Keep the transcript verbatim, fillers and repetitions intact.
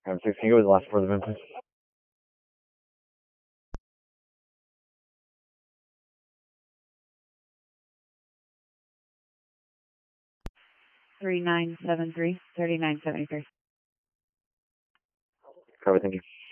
I'm six, can you go with the last four of the V I N, please? three nine seven three, three nine seven three. Copy, thank you.